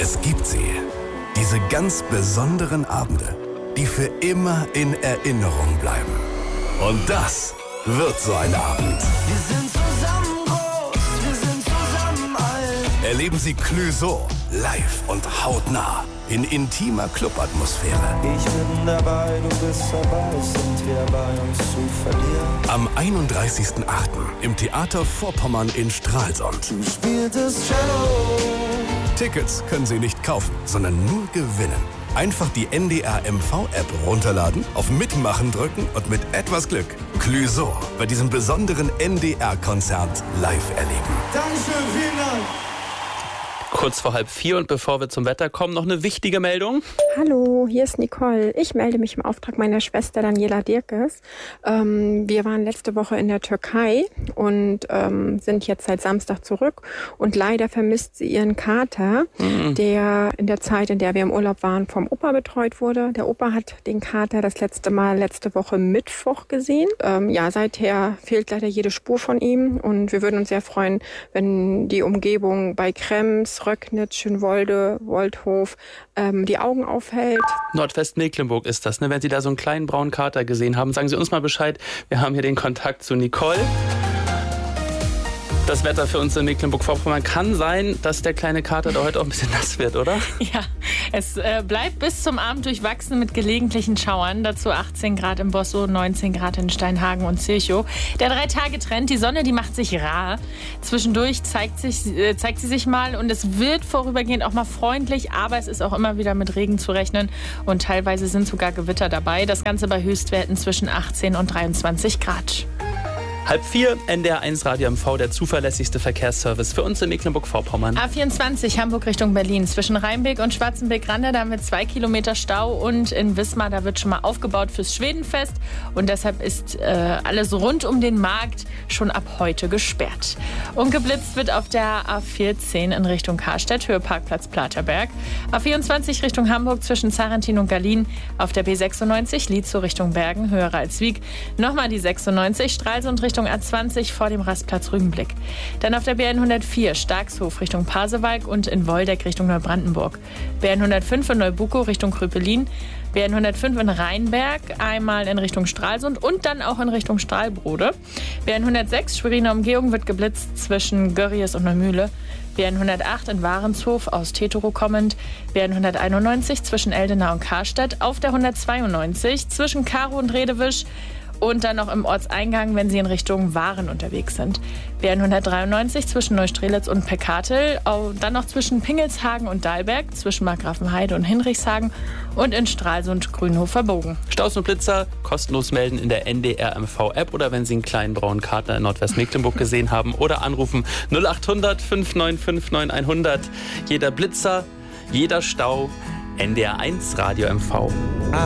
Es gibt sie. Diese ganz besonderen Abende, die für immer in Erinnerung bleiben. Und das wird so ein Abend. Wir sind zusammen groß, wir sind zusammen alt. Erleben Sie Clouseau live und hautnah in intimer Clubatmosphäre. Ich bin dabei, du bist dabei, sind wir bei uns zu verlieren. Am 31.08. im Theater Vorpommern in Stralsund. Du spieltest Cello. Tickets können Sie nicht kaufen, sondern nur gewinnen. Einfach die NDR MV-App runterladen, auf Mitmachen drücken und mit etwas Glück Clouseau bei diesem besonderen NDR-Konzert live erleben. Dankeschön, vielen Dank. Kurz vor 3:30 und bevor wir zum Wetter kommen, noch eine wichtige Meldung. Hallo, hier ist Nicole. Ich melde mich im Auftrag meiner Schwester Daniela Dirkes. Wir waren letzte Woche in der Türkei und sind jetzt seit Samstag zurück. Und leider vermisst sie ihren Kater, der in der Zeit, in der wir im Urlaub waren, vom Opa betreut wurde. Der Opa hat den Kater das letzte Mal letzte Woche Mittwoch gesehen. Seither fehlt leider jede Spur von ihm. Und wir würden uns sehr freuen, wenn die Umgebung bei Krems, Röcknitz, Schönwolde, Woldhof die Augen aufhält. Nordwestmecklenburg ist das, ne? Wenn Sie da so einen kleinen braunen Kater gesehen haben, sagen Sie uns mal Bescheid. Wir haben hier den Kontakt zu Nicole. Das Wetter für uns in Mecklenburg-Vorpommern kann sein, dass der kleine Kater da heute auch ein bisschen nass wird, oder? Ja, es bleibt bis zum Abend durchwachsen mit gelegentlichen Schauern. Dazu 18 Grad im Bosso, 19 Grad in Steinhagen und Zilchow. Der 3-Tage-Trend, die Sonne, die macht sich rar. Zwischendurch zeigt sie sich mal und es wird vorübergehend auch mal freundlich, aber es ist auch immer wieder mit Regen zu rechnen und teilweise sind sogar Gewitter dabei. Das Ganze bei Höchstwerten zwischen 18 und 23 Grad. 3:30, NDR 1 Radio MV, der zuverlässigste Verkehrsservice für uns in Mecklenburg-Vorpommern. A24 Hamburg Richtung Berlin. Zwischen Rheinbeek und Schwarzenbeek-Rande, da haben wir 2 Kilometer Stau. Und in Wismar, da wird schon mal aufgebaut fürs Schwedenfest. Und deshalb ist alles rund um den Markt schon ab heute gesperrt. Und geblitzt wird auf der A14 in Richtung Karstedt, Höhe Parkplatz Platerberg. A24 Richtung Hamburg zwischen Zarentin und Gallien. Auf der B96 Lietzow Richtung Bergen, Höhe Ralswiek. Nochmal die 96 Stralsund Richtung A20 vor dem Rastplatz Rügenblick. Dann auf der BN 104 Starkshof Richtung Pasewalk und in Woldeck Richtung Neubrandenburg. BN 105 in Neubukow Richtung Kröpelin. BN 105 in Rheinberg, einmal in Richtung Stralsund und dann auch in Richtung Strahlbrode. BN 106 Schweriner Umgehung wird geblitzt zwischen Görries und Neumühle. BN 108 in Warenshof aus Tetero kommend. BN 191 zwischen Eldena und Karstedt. Auf der 192 zwischen Karo und Redewisch. Und dann noch im Ortseingang, wenn Sie in Richtung Waren unterwegs sind. BN 193 zwischen Neustrelitz und Peckatel. Dann noch zwischen Pingelshagen und Dahlberg, zwischen Markgrafenheide und Hinrichshagen. Und in Stralsund Grünhofer Bogen. Staus und Blitzer kostenlos melden in der NDR MV-App oder wenn Sie einen kleinen braunen Kater in Nordwestmecklenburg gesehen haben oder anrufen 0800 595 9100. Jeder Blitzer, jeder Stau, NDR 1 Radio MV.